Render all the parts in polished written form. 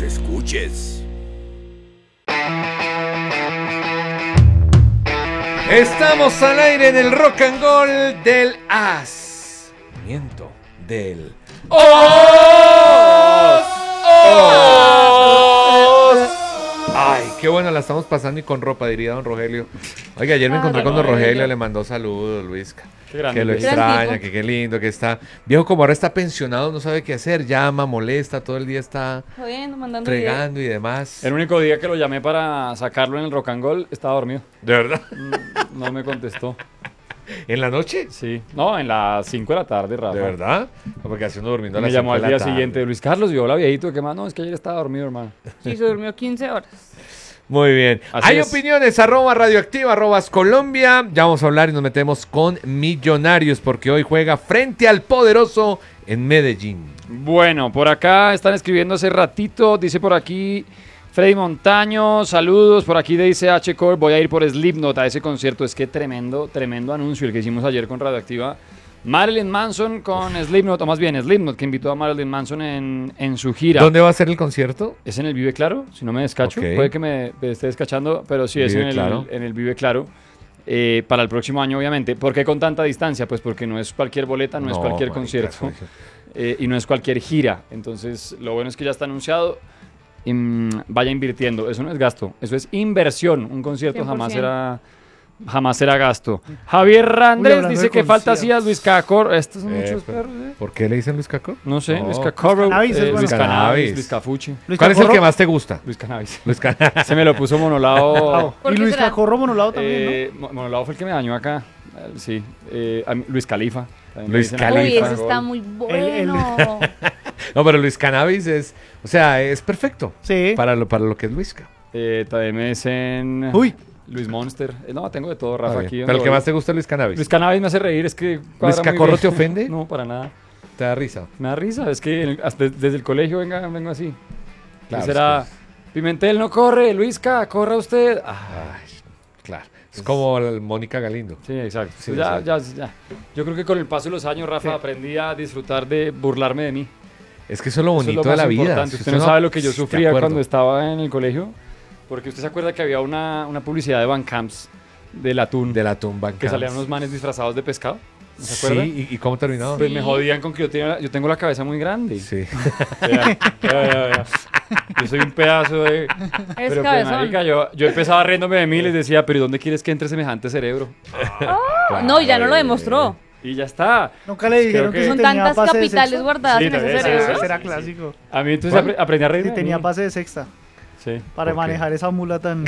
los escuches. Estamos al aire en el Rock and Roll del As. Miento. Del Os. Ay, qué bueno la estamos pasando y con ropa, diría don Rogelio. Oiga, ayer me encontré con don Rogelio, le mandó saludos, Luisca. Qué grande, que lo extraña, que qué lindo, que está viejo, como ahora está pensionado, no sabe qué hacer, llama, molesta, todo el día está jodiendo, mandando fregando y demás. El único día que lo llamé para sacarlo en el Rock and Roll estaba dormido. ¿De verdad? No me contestó. ¿En la noche? Sí. No, en las 5 de la tarde, Rafa. ¿De verdad? Porque hace uno durmiendo a Me las llamó 5 al de día la tarde. siguiente. Luis Carlos, vio la viejito, ¿qué más? No, es que ayer estaba dormido, hermano. Sí, se durmió 15 horas. Muy bien. Así Hay es. opiniones, @radioactiva, @Colombia. Ya vamos a hablar y nos metemos con Millonarios porque hoy juega frente al poderoso en Medellín. Bueno, por acá están escribiendo hace ratito. Dice por aquí Freddy Montaño, saludos. Por aquí dice H. Core, voy a ir por Slipknot a ese concierto. Es que tremendo anuncio el que hicimos ayer con Radioactiva. Marilyn Manson con Slipknot, o más bien Slipknot, que invitó a Marilyn Manson en su gira. ¿Dónde va a ser el concierto? Es en el Vive Claro, si no me descacho. Ok. Puede que me esté descachando, pero sí es Vive en el, Claro. en el Vive Claro. Para el próximo año, obviamente. ¿Por qué con tanta distancia? Pues porque no es cualquier boleta, no es cualquier marica, concierto. eso. Y no es cualquier gira. Entonces, lo bueno es que ya está anunciado. Vaya invirtiendo. Eso no es gasto, eso es inversión. Un concierto 100%. jamás será gasto. Javier Randrés hablando dice de que falta hacías conciertos. Luis Cacor. Estos son muchos pero- perros, ¿eh? ¿Por qué le dicen Luis Caco? No sé, No, Luis Cacor, Cannabis es bueno. Luis Cannabis. Cannabis, Luis Cafuchi. Luis ¿Cuál es el Cacorro- que más te gusta? Luis Cannabis. Luis Cannabis. Se me lo puso Monolao. ¿Por Y qué Luis será? Cacorro Monolado también, Monolao fue el que me dañó acá. Sí. Luis Califa. También me Luis dicen Califa. Uy, Califa. ese está muy bueno. No, pero Luis Cannabis es, o sea, es perfecto ¿no? Sí. para lo que es Luisca. También me dicen Uy. Luis Monster. No, tengo de todo, Está Rafa, bien. aquí. Pero donde el que voy. más te gusta es Luis Cannabis. Luis Cannabis me hace reír, es que cuadra ¿Luis muy Cacorro bien. te ofende? No, para nada. ¿Te da risa? Me da risa, es que desde el colegio vengo así. Claro, Será, es que Pimentel no corre, Luisca, corra usted. Ay, claro. Es como Mónica Galindo. Sí, exacto. Sí, ya. sí. Yo creo que con el paso de los años, Rafa, aprendí a disfrutar de burlarme de mí. Es que eso es lo Eso es bonito lo de más la vida. importante. Si Usted no sabe lo que yo de sufría acuerdo. cuando estaba en el colegio. Porque usted se acuerda que había una publicidad de Van Camps del atún. De la tumba. que salían unos manes disfrazados de pescado. ¿No se acuerda? Sí, ¿y cómo terminaba? Pues Sí. me jodían con que yo tengo la cabeza muy grande. Sí. Vea. Yo soy un pedazo de... Pero pues, cabezón. marica, yo empezaba riéndome de mí y les decía, pero ¿y dónde quieres que entre semejante cerebro? No, ya no lo demostró. Y ya está. Nunca le dijeron Creo que que- Son si tenía tantas pase de capitales sexta. guardadas Sí, en ese también, cerebro. Ese era sí, clásico. A mí entonces aprendí a reírme. Si de tenía mí. pase de sexta. Sí. Para ¿Por qué? manejar esa mula tan...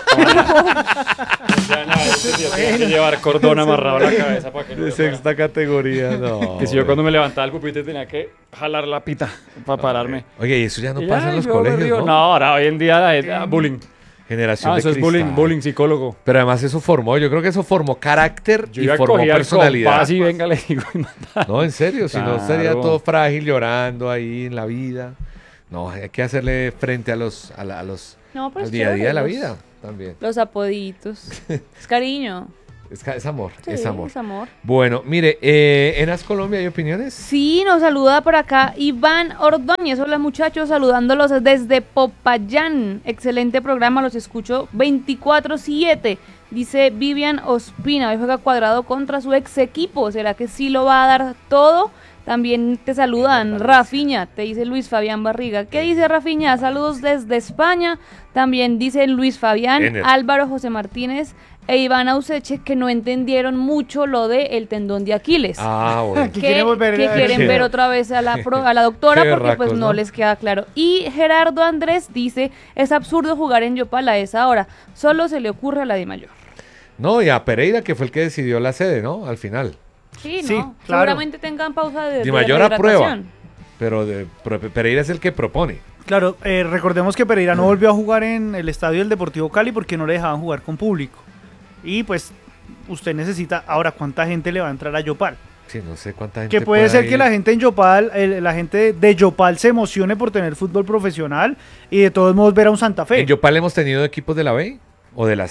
Ya, no, tenía que llevar cordón amarrado a la cabeza para que no De me fuera. sexta categoría, no. Que si yo cuando me levantaba el pupitre tenía que jalar la pita para pararme. Oye, y eso ya no Y pasa ya, en los yo me colegios, río. ¿no? No, ahora hoy en día bullying. Generación de Eso es cristal. bullying psicólogo. Pero además eso formó, yo creo que eso formó carácter Yo y ya formó cogía el personalidad. compás y venga, le digo, y mata. No, en serio, si no estaría Claro. todo frágil llorando ahí en la vida. No, hay que hacerle frente a los No, pero al es día a día de la chévere, vida también. Los apoditos. Es cariño. Es amor, Sí, es amor. Es amor. Bueno, mire, en As Colombia hay opiniones. Sí, nos saluda por acá Iván Ordóñez. Hola muchachos, saludándolos desde Popayán. Excelente programa, los escucho 24/7. Dice Vivian Ospina, hoy juega Cuadrado contra su ex equipo. ¿Será que sí lo va a dar todo? También te saludan Rafiña, te dice Luis Fabián Barriga. ¿Qué dice Rafiña? Saludos desde España. También dice Luis Fabián, Ener. Álvaro José Martínez e Iván Auseche, que no entendieron mucho lo de el tendón de Aquiles. Ah, bueno. Que quieren volver que a- quieren Sí. ver otra vez a la doctora Qué porque pues berracos, no ¿no? les queda claro. Y Gerardo Andrés dice, es absurdo jugar en Yopal a esa hora, solo se le ocurre a la Di Mayor. No, y a Pereira, que fue el que decidió la sede, ¿no? Al final. Sí, Sí, ¿no? claro. Seguramente tengan pausa de Di Mayor aprueba. rehidratación. Pero Pereira es el que propone. Claro, recordemos que Pereira no volvió a jugar en el estadio del Deportivo Cali porque no le dejaban jugar con público. Y pues usted necesita, ahora, ¿cuánta gente le va a entrar a Yopal? Sí, no sé cuánta gente Que puede ser que ir. la gente en Yopal, la gente de Yopal se emocione por tener fútbol profesional y de todos modos ver a un Santa Fe. ¿En Yopal hemos tenido equipos de la B o de la C?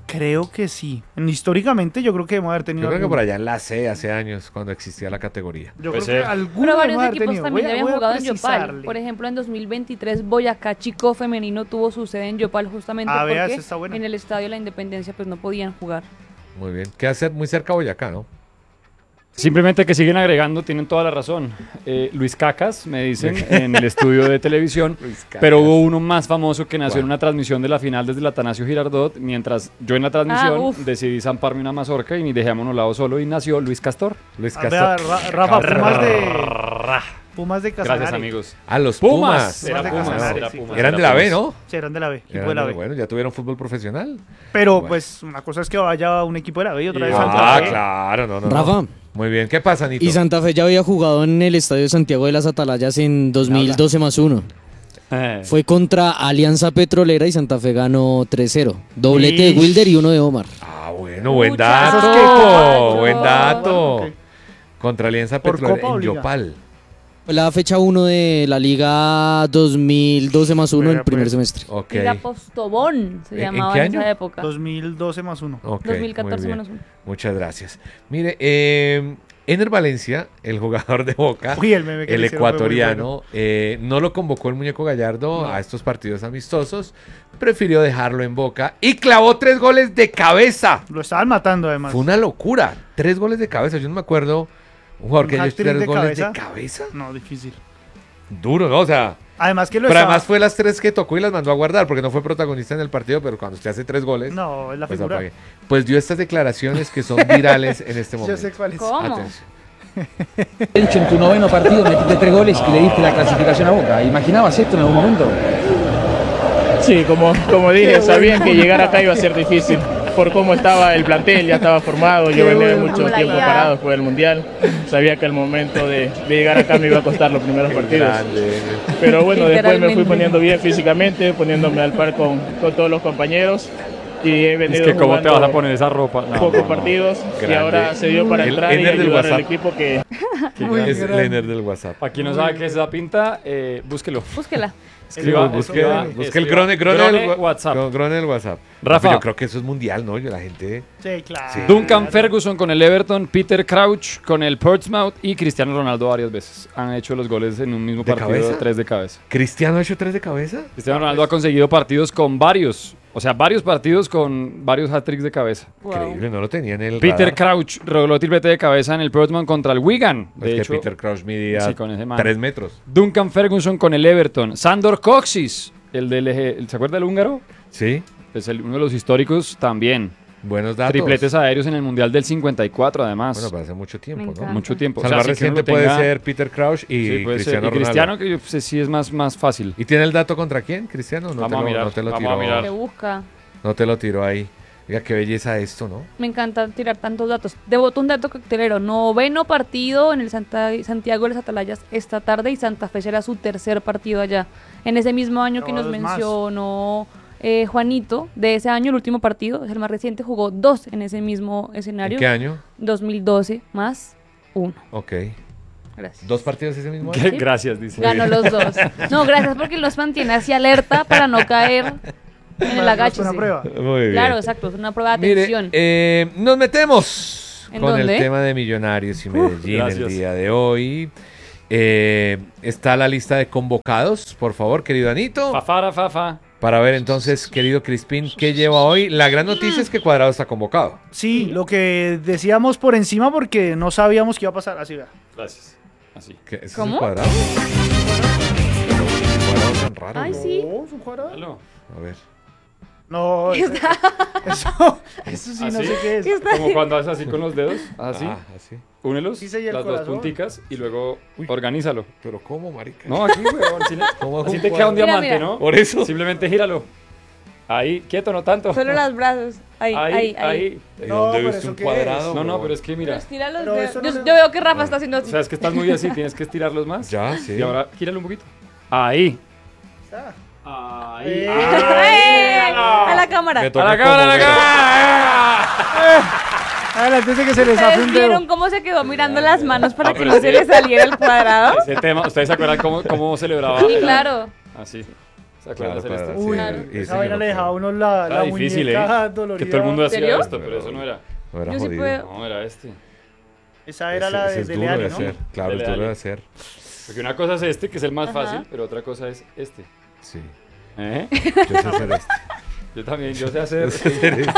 Creo que sí. Históricamente yo creo que debemos haber tenido Yo creo que alguno. por allá en la C hace años, cuando existía la categoría. Yo Puede creo que ser. alguno Pero varios debemos haber equipos tenido. también ya habían Voy a jugado en Yopal. precisarle. Por ejemplo, en 2023 Boyacá Chico femenino tuvo su sede en Yopal justamente vea, porque esa está buena. en el Estadio de la Independencia pues no podían jugar. Muy bien. Queda muy cerca de Boyacá, ¿no? Simplemente que siguen agregando, tienen toda la razón. Luis Cacas, me dicen, en el estudio de televisión, Luis Cacas. pero hubo uno más famoso que nació ¿Cuál? en una transmisión de la final desde el Atanasio Girardot, mientras yo en la transmisión uf. decidí zamparme una mazorca y dejé a Monolado solo y nació Luis Castor. Luis Ah, vea, Castor. Rafa, Pumas de Casanare. Gracias, amigos. A los Pumas. Era Pumas de Pumas, Casanare, era sí. Pumas. Eran era de la B, Pumas. ¿no? Sí, eran de la B, equipo Eran de la B. Bueno, ya tuvieron fútbol profesional. Pero Bueno. pues una cosa es que vaya un equipo de la B y otra vez Ah, al de la B. claro, no. Rafa, Muy bien. ¿Qué pasa, Nito? y Santa Fe ya había jugado en el Estadio Santiago de las Atalayas en 2012+1. Fue contra Alianza Petrolera y Santa Fe ganó 3-0. Doblete de Ish. Wilder y uno de Omar. Ah, bueno, buen Muchachos. dato. Buen dato. Ok. Contra Alianza ¿Por Petrolera Copa o en Liga? Yopal. Fue la fecha 1 de la Liga 2012+1 Vea, el primer pues. semestre. Ok. Liga Postobón se ¿En llamaba qué en esa año? época. 2012+1. Ok, 2014 muy bien. menos 1. Muchas gracias. Mire, Ener Valencia, el jugador de Boca, Uy, el meme que el le hicieron fue muy ecuatoriano, no lo convocó el muñeco Gallardo a estos partidos amistosos, prefirió dejarlo en Boca y clavó 3 goles de cabeza. Lo estaban matando además. Fue una locura, 3 goles de cabeza. Yo no me acuerdo un jugador ¿Un que haya hecho hat-trick 3 de goles de cabeza? cabeza. No, difícil. Duro, ¿no? O sea, Además que lo pero estaba... además fue las 3 que tocó y las mandó a guardar porque no fue protagonista en el partido, pero cuando usted hace 3 goles, No, es la pues figura. apague. Pues dio estas declaraciones que son virales en este Yo momento. sé cuál es. ¿Cómo? Atención. De hecho, en tu noveno partido metiste 3 goles y le diste la clasificación a Boca. ¿Imaginabas esto en algún momento? Sí, como dije, sabían que llegar acá iba a ser difícil. Por cómo estaba el plantel, ya estaba formado, yo venía de mucho Como la tiempo guía. parado después del Mundial. Sabía que el momento de llegar acá me iba a costar los primeros partidos. Grande. Pero bueno, después me fui Literalmente. poniendo bien físicamente, poniéndome al par con todos los compañeros. Y he Es venido que cómo te jugando vas a poner esa ropa. No, pocos no, no. partidos Grande. y ahora se dio para El entrar y Ener del ayudar al WhatsApp. equipo que Es el Ener del WhatsApp. Para quien no sabe qué es esa pinta, búsquelo. Búsquela. Escriba, Busque escriba, el escriba. Grone WhatsApp. Grone el WhatsApp. Rafa. Pues yo creo que eso es mundial, ¿no? La gente... Sí, claro. Sí. Duncan Ferguson con el Everton, Peter Crouch con el Portsmouth y Cristiano Ronaldo varias veces. Han hecho los goles en un mismo ¿De partido, cabeza? 3 de cabeza. ¿Cristiano ha hecho 3 de cabeza? Cristiano Ronaldo ha conseguido partidos con varios partidos con varios hat-tricks de cabeza. Increíble, no lo tenía en el Peter radar. Crouch logró triplete de cabeza en el Portsmouth contra el Wigan. Es De que hecho, Peter Crouch midía sí, con ese man. 3 metros. Duncan Ferguson con el Everton. Sandor Kocsis, el del ¿se acuerda del húngaro? Sí, Es uno de los históricos también. buenos datos. Tripletes aéreos en el Mundial del 54 además. Bueno, para hace mucho tiempo, Me ¿no? encanta. Mucho tiempo. O sea, el más sí que uno reciente lo puede tenga- ser Peter Crouch y Sí, puede ser. Cristiano Y Ronaldo. Cristiano, que yo sé, sí es más fácil. ¿Y tiene el dato contra quién, Cristiano? No Vamos te a lo, mirar, no te lo vamos tiró. a mirar. Se busca. No te lo tiró ahí. Oiga, qué belleza esto, ¿no? Me encanta tirar tantos datos. Debutó un dato coctelero. 9º partido en el Santiago de las Atalayas esta tarde y Santa Fe será su 3er partido allá. En ese mismo año que nos Dos más. mencionó Juanito, de ese año, el último partido, es el más reciente, jugó 2 en ese mismo escenario. ¿En qué año? 2012 más 1. Ok. Gracias. ¿2 partidos ese mismo año? Gracias, dice. Ganó los 2. No, gracias porque los mantiene así alerta para no caer en el agache. Una prueba. Muy bien. Claro, exacto, es una prueba de Mire, atención. nos metemos ¿En con dónde? el tema de Millonarios y Medellín el gracias. día de hoy. Está la lista de convocados, por favor, querido Anito. Fafa. Para ver entonces, querido Crispín, ¿qué lleva hoy? La gran noticia es que Cuadrado está convocado. Sí, lo que decíamos por encima porque no sabíamos qué iba a pasar. Así vea. Gracias. Así. ¿Qué, ¿ese ¿Cómo? es el Cuadrado? Pero, ¿qué Cuadrado tan raro? Ay, ¿no? sí. No, ¿es un cuadrado? Aló. A ver. No, eso sí, no ¿Así? sé qué es. Como cuando haces así con los dedos, así. Ah, así. Únelos, Sí, sí, el las dos corazón. punticas y luego Uy. organízalo. Pero ¿cómo, marica? No, aquí, weón. ¿Cómo hago Así un te queda un cuadrado? diamante, Mira, ¿no? Por eso. Simplemente gíralo. Ahí, quieto, no tanto. Solo los brazos. Ahí. ahí. ¿Y No, dónde pero viste ¿eso un qué cuadrado? No, bro? pero es que mira. Estira los Pero dedos. eso no Yo, se- yo veo que Rafa está haciendo O así. sea, es que estás muy así, tienes que estirarlos más. Ya, sí. Y ahora gíralo un poquito. Ahí. Ah. Ahí. Eh. ¡Eh! A la cámara. Me A toca la cámara, a la como- cámara. Adelante, antes de que se les zafe ¿Ustedes un dedo. vieron cómo se quedó mirando las manos para Ah, que pero no sí. se le saliera el cuadrado? Ese tema, ¿ustedes se acuerdan cómo celebraba? Sí, claro. Así. ¿Se acuerdan de hacer esto? Uy, Sí, y esa sí, vaina no le dejaba a puedo. uno la Era difícil, muñeca Que dolorida. todo el mundo hacía ¿Serio? esto, pero eso no era. No era Yo sí jodido. puedo. No, era este. Esa era la Ese de es de duro de Leali, ¿no? hacer. Claro, es Dele, duro de dale. hacer. Porque una cosa es este, que es el más Ajá. fácil, pero otra cosa es este. Sí. ¿Eh? Yo sé hacer esto. Yo también, yo sé hacer. Yo sé hacer esto.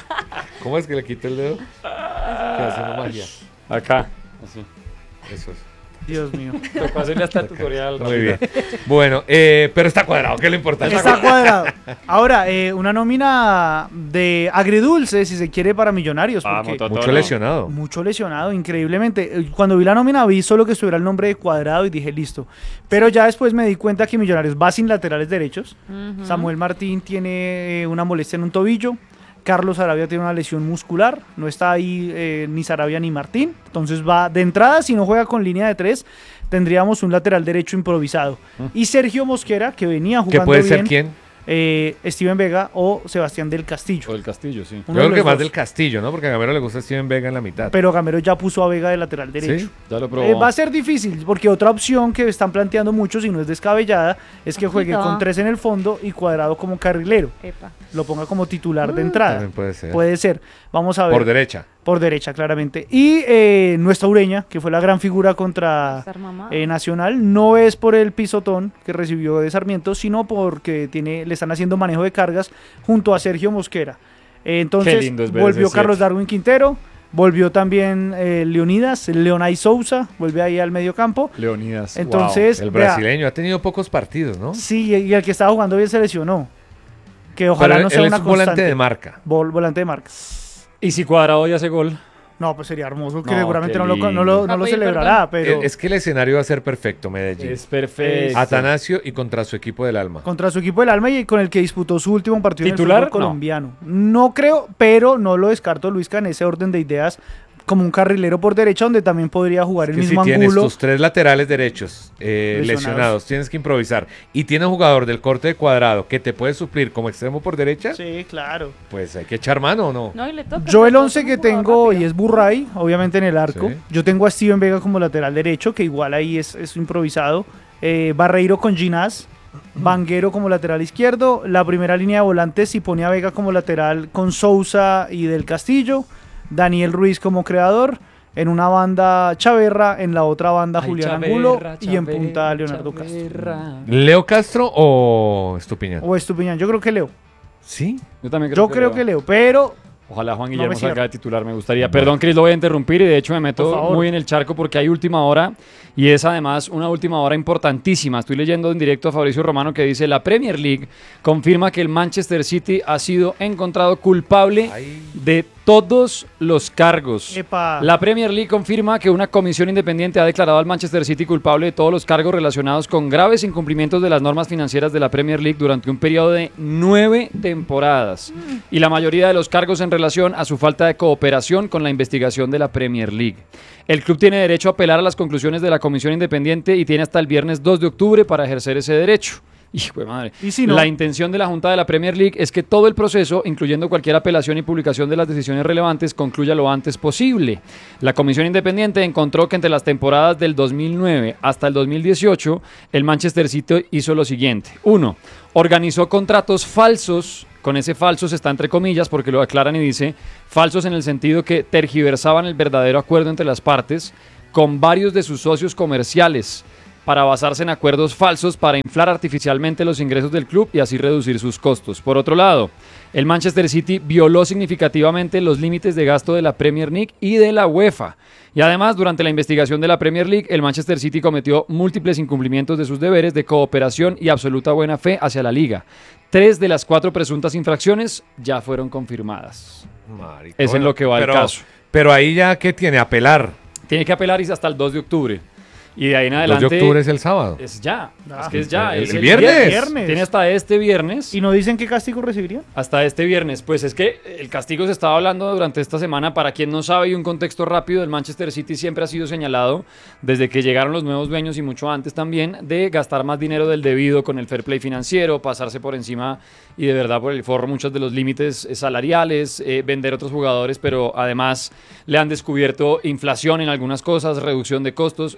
¿Cómo es que le quito el dedo? Que haciendo magia. Acá. Así. Eso es. Dios mío. Tocó hacerle hasta el tutorial. Muy bien. Bueno, pero está cuadrado, que es lo importante. Está cuadrado. Ahora, una nómina de agridulce, si se quiere, para Millonarios. Vamos, Porque Toto. Mucho no. lesionado. mucho lesionado, increíblemente. Cuando vi la nómina vi solo que estuviera el nombre de Cuadrado y dije, listo. Pero ya después me di cuenta que Millonarios va sin laterales derechos. Ujú. Samuel Martín tiene una molestia en un tobillo. Carlos Sarabia tiene una lesión muscular. No está ahí ni Sarabia ni Martín. Entonces va de entrada, si no juega con línea de 3, tendríamos un lateral derecho improvisado. Y Sergio Mosquera, que venía ¿Qué jugando puede ser bien, quién? Steven Vega o Sebastián del Castillo. O del Castillo, sí. Yo Uno de creo que los más dos. del Castillo, ¿no? Porque a Gamero le gusta Steven Vega en la mitad. Pero Gamero ya puso a Vega de lateral derecho. ¿Sí? Ya lo probó. Va a ser difícil, porque otra opción que están planteando muchos y no es descabellada es que juegue Ojito. con 3 en el fondo y Cuadrado como carrilero. Epa. Lo ponga como titular de entrada. También puede ser. Puede ser. Vamos a ver. Por derecha. Por derecha, claramente. Y nuestra Ureña, que fue la gran figura contra Estar mamado. Nacional, no es por el pisotón que recibió de Sarmiento, sino porque le están haciendo manejo de cargas junto a Sergio Mosquera. Entonces, Qué lindo es ver volvió ese Carlos siete. Darwin Quintero, volvió también Leonidas, Leonay Sousa, vuelve ahí al medio campo. Leonidas. Entonces, El vea, brasileño ha tenido pocos partidos, ¿no? sí, y el que estaba jugando bien se lesionó. Que ojalá Pero no él sea es una un volante constante. de marca. Volante de marca. Y si Cuadrado ya hace gol. No, pues sería hermoso, que No, seguramente qué no lo lindo. Va a pedir celebrará, pero Es que el escenario va a ser perfecto, Medellín. Es perfecto. Atanasio y contra su equipo del alma. contra su equipo del alma y con el que disputó su último partido ¿Titular? en el fútbol colombiano. No creo, pero no lo descarto, Luisca, en ese orden de ideas, como un carrilero por derecha, donde también podría jugar el Que si mismo tienes Angulo. tus 3 laterales derechos lesionados, tienes que improvisar, y tienes un jugador del corte de Cuadrado que te puede suplir como extremo por derecha, Sí, claro. pues hay que echar mano o no. No, y le toca. Yo el pero 11 es un que jugador tengo rápido. y es Burray, obviamente en el arco. Sí. Yo tengo a Steven Vega como lateral derecho, que igual ahí es improvisado. Barreiro con Ginás. Vanguero como lateral izquierdo. La primera línea de volantes si pone a Vega como lateral con Sousa y del Castillo. Daniel Ruiz como creador. En una banda Chaverra, en la otra banda Ay, Julián Chaverra, Angulo y en Chaverra, punta Leonardo Castro. Chaverra. ¿Leo Castro o Estupiñán? O Estupiñán, yo creo que Leo. Sí. Yo también Yo creo que Leo, pero Ojalá Juan No Guillermo me cierro. salga de titular, me gustaría. Perdón, Cris, lo voy a interrumpir y de hecho me Por meto favor. muy en el charco porque hay última hora y es además una última hora importantísima. Estoy leyendo en directo a Fabricio Romano que dice: la Premier League confirma que el Manchester City ha sido encontrado culpable de todos los cargos. Epa. La Premier League confirma que una comisión independiente ha declarado al Manchester City culpable de todos los cargos relacionados con graves incumplimientos de las normas financieras de la Premier League durante un periodo de 9 temporadas. Y la mayoría de los cargos en relación a su falta de cooperación con la investigación de la Premier League. El club tiene derecho a apelar a las conclusiones de la comisión independiente y tiene hasta el viernes 2 de octubre para ejercer ese derecho. Hijo de madre. ¿Y si no? La intención de la Junta de la Premier League es que todo el proceso, incluyendo cualquier apelación y publicación de las decisiones relevantes, concluya lo antes posible. La Comisión Independiente encontró que entre las temporadas del 2009 hasta el 2018, el Manchester City hizo lo siguiente. 1. Organizó contratos falsos. Con ese falsos está entre comillas porque lo aclaran y dice falsos en el sentido que tergiversaban el verdadero acuerdo entre las partes con varios de sus socios comerciales, para basarse en acuerdos falsos para inflar artificialmente los ingresos del club y así reducir sus costos. Por otro lado, el Manchester City violó significativamente los límites de gasto de la Premier League y de la UEFA. Y además, durante la investigación de la Premier League, el Manchester City cometió múltiples incumplimientos de sus deberes de cooperación y absoluta buena fe hacia la liga. 3 de las 4 presuntas infracciones ya fueron confirmadas. Marica, Es en lo que va el caso. Pero ahí ya, ¿qué tiene? Apelar. Tiene que apelar y hasta el 2 de octubre. Y de ahí en El 2 adelante... de octubre es el sábado. Es ya. Ah, Es que es ya. el Es viernes. Viernes. Tiene hasta este viernes. ¿Y no dicen qué castigo recibirían? Hasta este viernes. Pues es que el castigo se estaba hablando durante esta semana. Para quien no sabe y un contexto rápido, el Manchester City siempre ha sido señalado, desde que llegaron los nuevos dueños y mucho antes también, de gastar más dinero del debido con el fair play financiero, pasarse por encima y de verdad por el forro muchos de los límites salariales, vender otros jugadores, pero además le han descubierto inflación en algunas cosas, reducción de costos. Es una cosa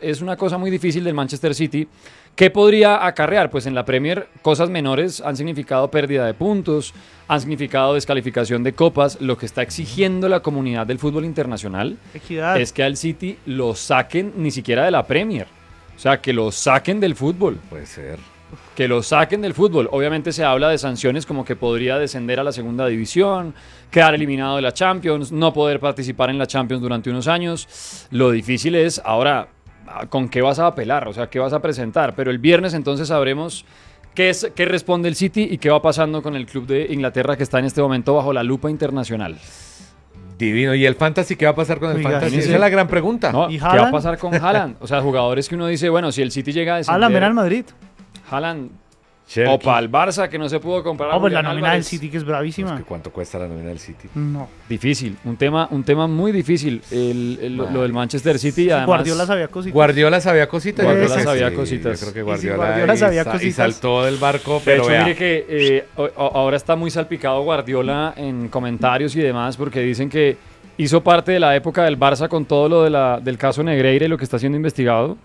cosa muy difícil del Manchester City. ¿Qué podría acarrear? Pues en la Premier cosas menores han significado pérdida de puntos, han significado descalificación de copas. Lo que está exigiendo la comunidad del fútbol internacional Equidad. es que al City lo saquen ni siquiera de la Premier. O sea, que lo saquen del fútbol. Puede ser. Que lo saquen del fútbol. Obviamente se habla de sanciones como que podría descender a la segunda división, quedar eliminado de la Champions, no poder participar en la Champions durante unos años. Lo difícil es ahora con qué vas a apelar, o sea, qué vas a presentar. Pero el viernes entonces sabremos qué responde el City y qué va pasando con el club de Inglaterra que está en este momento bajo la lupa internacional. Divino. ¿Y el Fantasy? ¿Qué va a pasar con el Oiga, Fantasy? sí, Esa sí. es la gran pregunta. ¿No? ¿Y ¿Qué va Haaland? a pasar con Haaland? O sea, jugadores que uno dice, bueno, si el City llega a descender, Haaland, ven al Madrid. Haaland Cherky. o para el Barça que no se pudo comprar a Oh, pues la Julián nómina del Álvarez. City que es Es bravísima. que ¿cuánto cuesta la nómina del City? No. Difícil, un tema muy difícil lo del Manchester City. Además, Guardiola sabía cositas. Guardiola sabía cositas. Guardiola Yo creo que sabía sí, cositas. Yo creo que Y si Guardiola, Guardiola sabía y cositas. saltó del barco, de pero hecho, vea. mire que ahora está muy salpicado Guardiola en comentarios y demás porque dicen que hizo parte de la época del Barça con todo lo del caso Negreira y lo que está siendo investigado.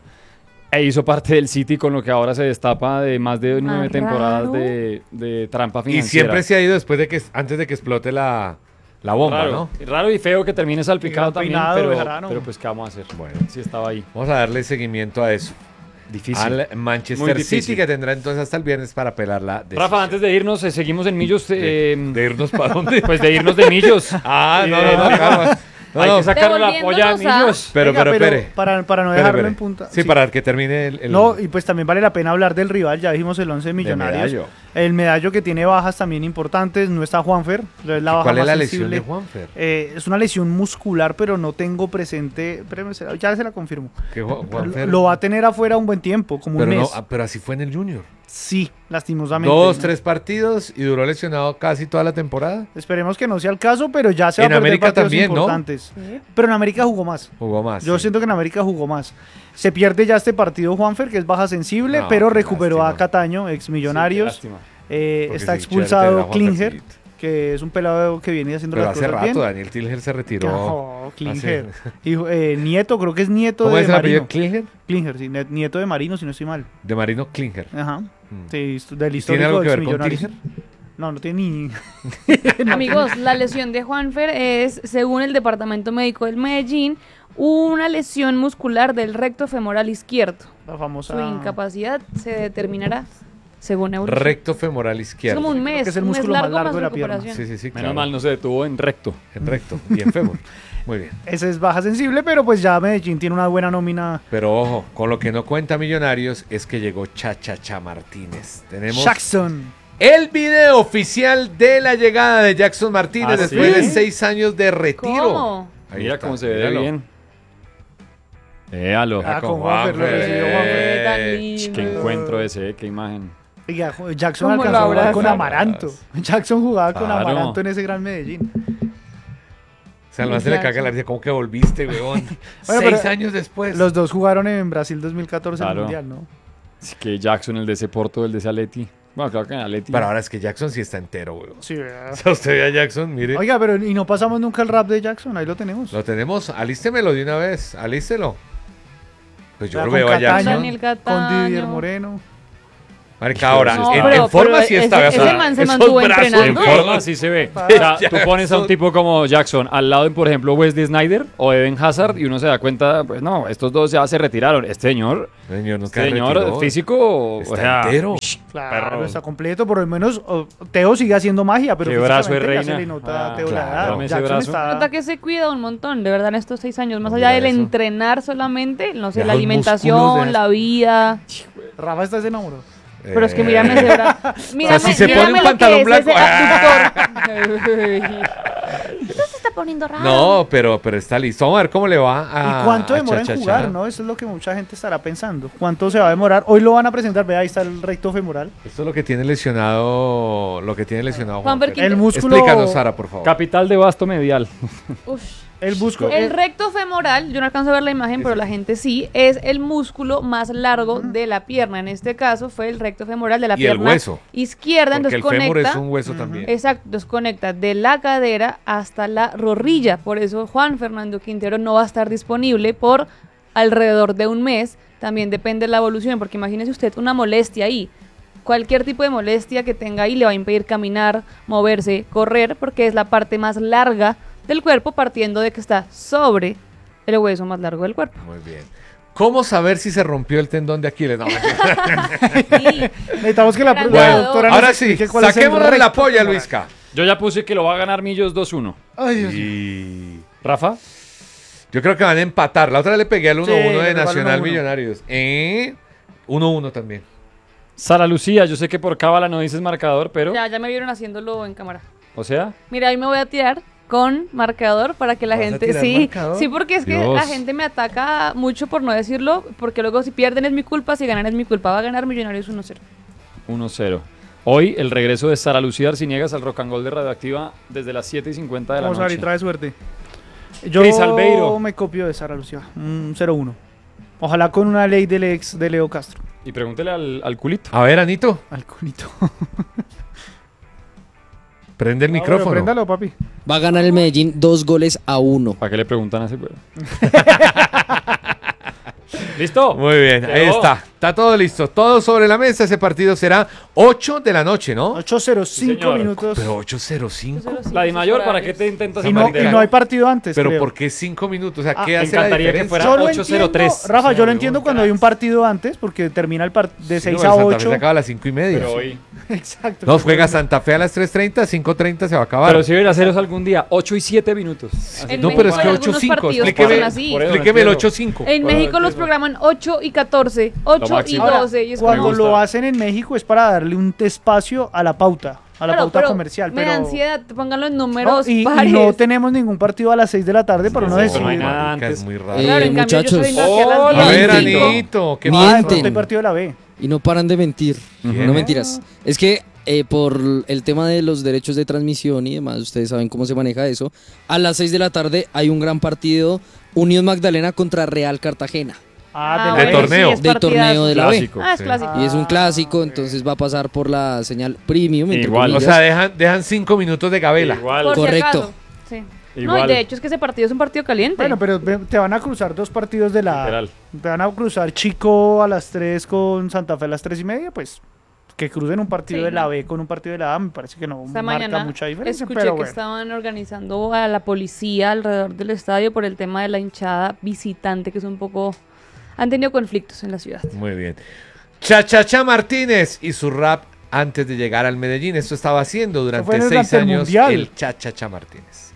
E hizo parte del City con lo que ahora se destapa de más de 9 temporadas raro. de trampa Y financiera. siempre se ha ido después de que antes de que explote la bomba, raro, ¿no? raro y feo que termine salpicado Y gran también, peinado, pero Bejarano. pues ¿qué vamos a hacer? Bueno. Sí estaba ahí. Vamos a darle seguimiento a eso. Difícil. Al Muy Manchester difícil. City, que tendrá entonces hasta el viernes para apelar la decisión. Rafa, antes de irnos, seguimos en Millos. de irnos para dónde. Pues de irnos de Millos. Ah, Y no, de- no, calma. No, Hay no. que sacarle la polla a Devolviéndonos a- Millos. Pero, Venga, espere. para no Espere, dejarlo espere. en punta. Sí, para que termine el No, y pues también vale la pena hablar del rival. Ya dijimos el 11 de Millonarios. Medallo. El Medallo que tiene bajas también importantes. No está Juanfer. Es la baja ¿Cuál es más la lesión sensible. de Juanfer? Es una lesión muscular, pero no tengo presente. Espérame, ya se la confirmo. Que Juanfer. Lo va a tener afuera un buen tiempo, como pero un no, mes. pero así fue en el Junior. Sí, lastimosamente. 2-3 partidos y duró lesionado casi toda la temporada. Esperemos que no sea el caso, pero ya se va En a perder América partidos también, ¿no? importantes. Pero en América jugó más. Jugó más. Yo sí. siento que en América jugó más. Se pierde ya este partido Juanfer, que es baja sensible, No, pero qué recuperó lástima. a Cataño, ex Millonarios. Sí, qué lástima. Porque Está sí, expulsado chévere tener a Juan Klinger, Fercito. que es un pelado que viene haciendo Pero las hace cosas rato bien. Daniel Tilger se retiró. Oh, Klinger. Y, nieto, creo que es nieto ¿Cómo de es el apellido? Marino. ¿Klinger? Klinger, sí, nieto de Marino, si no estoy mal. De Marino Klinger. Ajá. Mm. Sí, del ¿Tiene histórico algo que ex ver con Millonarios. Tilger? No, no tiene ni... Amigos, la lesión de Juanfer es, según el Departamento Médico del Medellín, una lesión muscular del recto femoral izquierdo. La famosa... Su incapacidad se determinará según evolución. Recto femoral Es izquierdo. como un Creo mes, que es el un mes músculo más largo largo más de la pierna. recuperación. Sí, sí, sí. Menos claro. mal no se detuvo en recto. En recto y en fémur. Muy bien. Esa es baja sensible, pero pues ya Medellín tiene una buena nómina. Pero ojo, con lo que no cuenta Millonarios es que llegó Cha Martínez. Tenemos Jackson. el video oficial de la llegada de Jackson Martínez ¿Ah, después sí? de 6 años de retiro. ¿Cómo? Ahí Mira está, cómo se ve míralo. bien. Véalo. Ah, con con Juanfer lo Juanfer. recibió Juanfer. Tan Eh, lindo. Qué encuentro ese, qué imagen. Oiga, Jackson ¿Cómo lo alcanzó a jugar abraza? con Amaranto. Jackson jugaba con Claro. Amaranto en ese gran Medellín. O sea, al man se le caga la risa. ¿Cómo que volviste, weón? Bueno, 6 pero años después. Los dos jugaron en Brasil 2014 Claro. el Mundial, ¿no? Así que Jackson, el de ese Porto, el de ese Aleti. Bueno, claro que en Aleti. Pero ahora es que Jackson sí está entero, weón. Sí, ¿verdad? O sea, usted ve a Jackson, mire. Oiga, pero y no pasamos nunca el rap de Jackson, ahí lo tenemos. Lo tenemos. Alístemelo de una vez. Alístelo. Pues yo Vea, lo con veo a Cataño, Jackson. Daniel Con Cataño. Didier Moreno. Marica, ahora, No, en forma sí está. ese o sea, man se esos mantuvo brazos, En entrenando. forma sí se ve. O sea, tú pones a un tipo como Jackson al lado de, por ejemplo, Wesley Sneijder o Eden Hazard y uno se da cuenta, pues no, estos dos ya se retiraron. Este señor, Señor, nos físico, Está o sea, entero. Claro, Perro. está completo, por lo menos Teo sigue haciendo magia, pero Qué brazo de físicamente ya reina. se le nota a Ah, Teo la claro. edad. Dame ese Jackson brazo. está... Nota que se cuida un montón, de verdad, en estos 6 años. Más Mira allá del eso. entrenar solamente, no sé, Mira la los músculos alimentación, de- la vida. Rafa está enamorado. Pero es que mírame ese brazo. Mírame, si se pone mírame un lo pantalón que es blanco. ese abductor. Esto se está poniendo raro. No, pero está listo. Vamos a ver cómo le va a. ¿Y cuánto a demora en Cha-Cha-Cha. jugar, no? Eso es lo que mucha gente estará pensando. ¿Cuánto se va a demorar? Hoy lo van a presentar, vea, ahí está el recto femoral. Esto es lo que tiene lesionado. Lo que tiene lesionado Juanfer, Juanfer. El músculo... Explícanos, Sara, por favor. capital de basto medial. Uf. El músculo... El recto femoral, yo no alcanzo a ver la imagen, pero la gente sí, es el músculo más largo de la pierna. En este caso fue el recto femoral de la Y el pierna hueso. izquierda, Porque entonces el fémur conecta. es un hueso también. Exacto, entonces conecta de la cadera hasta la rodilla. Por eso Juan Fernando Quintero no va a estar disponible por alrededor de un mes, también depende de la evolución, porque imagínese usted una molestia ahí. Cualquier tipo de molestia que tenga ahí le va a impedir caminar, moverse, correr, porque es la parte más larga del cuerpo, partiendo de que está sobre el hueso más largo del cuerpo. Muy bien. ¿Cómo saber si se rompió el tendón de Aquiles? No, Sí. Necesitamos que la Bueno, doctora nos ahora sí, explique cuál es el saquémonos de la recto polla, femoral. Luisca. Yo ya puse que lo va a ganar Millos 2-1. Ay, Dios mío. Y... ¿Rafa? Yo creo que van a empatar. La otra le pegué al 1-1 Sí, de le pegó al Nacional 1-1. Millonarios. 1-1 también. Sara Lucía, yo sé que por cábala no dices marcador, pero... Ya me vieron haciéndolo en cámara. O sea, Mira, ahí me voy a tirar con marcador para que la ¿Vas a gente... tirar Sí, marcador? sí, porque es que Dios. la gente me ataca mucho por no decirlo, porque luego si pierden es mi culpa, si ganan es mi culpa. Va a ganar Millonarios 1-0. 1-0. Hoy el regreso de Sara Lucía Arciniegas al Rock and Roll de Radioactiva desde las 7:50 de la Vamos a ver y noche. trae suerte. Yo Cris Albeiro. me copio de Sara Lucía. 0-1. Ojalá con una ley del ex de Leo Castro. Y pregúntele al culito. A ver, Anito, Al culito. prende el Bueno, micrófono. préndalo, papi. Va a ganar el Medellín 2-1. ¿Para qué le preguntan a ese güey? ¿Listo? Muy bien, ahí Quedó. está. Está todo listo. Todo sobre la mesa. Ese partido será 8 de la noche, ¿no? 8:05 señor. minutos. Pero 8:05. La Di Mayor, ¿para qué te intentas Y no amarillar? hay partido antes, Pero creo. ¿por qué 5 minutos? O sea, Ah, ¿qué me hace la encantaría que diferencia? fuera Yo lo 8:03. entiendo, Rafa, yo lo Sí, entiendo no, cuando hay un partido antes, porque termina el de Sí, 6 no, a el Santa Fe 8. se acaba a las 5:30. Pero hoy. Exacto. No, juega Santa Fe a las 3:30, 5:30 se va a acabar. Pero si hubiera hacer eso algún día, 8:07 minutos. Así En No, México pero es que hay algunos 8:05. partidos que Explíqueme, son así. Por eso. explíqueme el entiendo. 8:05. En Bueno, México los entiendo. programan 8 y 14, 8 y máximo. 12. Y es Cuando como... Me gusta. lo hacen en México es para darle un espacio a la pauta, Claro, pauta pero comercial. me Pero da ansiedad, pónganlo en No, números y pares. no tenemos ningún partido a las 6 de la tarde para Sí, no sí, decir. no hay Marica, nada antes. es muy raro. Claro, en cambio muchachos. yo soy aquí a las Hola, A ver, 10:05. Anito, ¿qué Ah, pasa? de pronto hay Mienten. partido de la B. Y no paran de mentir. No mentiras. Es que por el tema de los derechos de transmisión y demás, ustedes saben cómo se maneja eso. A las 6 de la tarde hay un gran partido, Unión Magdalena contra Real Cartagena. Ah, De la B. torneo. es De partidazo. torneo de la B. Clásico. Ah, es Sí. clásico. Y es un clásico, ok. entonces va a pasar por la señal premium. entre Igual. O comillas. sea, dejan 5 minutos de gabela. Igual. Por si Correcto. acaso. Sí. No, Igual. y de hecho es que ese partido es un partido caliente. Bueno, pero te van a cruzar dos partidos de la. Literal. Te van a cruzar Chico a las 3 con Santa Fe a las 3:30, pues que crucen un partido Sí, de la no. B con un partido de la A, me parece que no Esta marca mañana mucha diferencia. escuché Pero que bueno. estaban organizando a la policía alrededor del estadio por el tema de la hinchada visitante, que es un poco... Han tenido conflictos en la ciudad. Muy bien. Cha Martínez y su rap antes de llegar al Medellín. Esto estaba haciendo fue durante en el 6 años Mundial. el Cha Martínez.